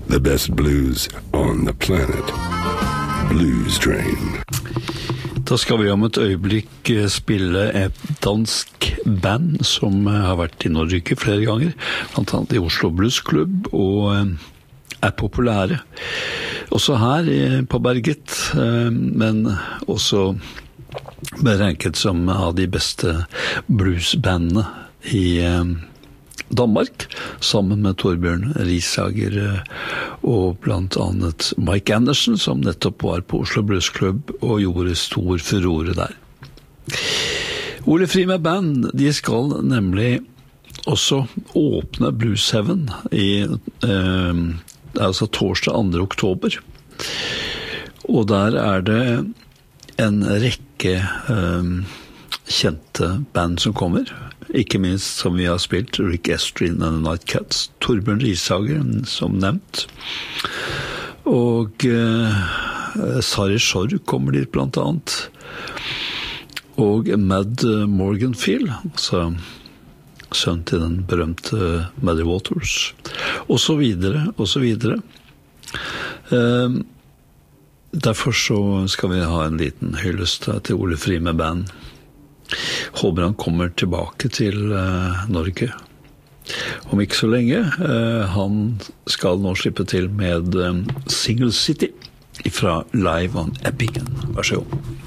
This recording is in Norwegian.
The best blues on the planet. Blues Train. Da skal vi om et øyeblikk spille et dansk band som har vært i Norge flere ganger, blant annet i Oslo Blues Club, og populære. Også her på Berget, men også berenket som av de beste bluesbandene i Danmark, sammen med Torbjørn Risager og blant annet Mike Anderson, som nettopp var på Oslo Blues Club og gjorde stor furore der. Ole Frime Band, de skal nemlig også åpne Blues Heaven i altså torsdag 2. oktober. Og der det en rekke kjente band som kommer, ikke minst som vi har spilt, Rick Astley and the Nightcats, Torbjørn Risager, som nevnt, og Sari Shore kommer dit blant annet, og Mad Morganfield, altså sønn til den berømte Muddy Waters, og så videre, og så videre. Derfor så skal vi ha en liten hyllest til Ole Frime Band. Håper han kommer tilbake til Norge om ikke så lenge. Han skal nå slippe til med Single City fra Live on Epic. Vær så god.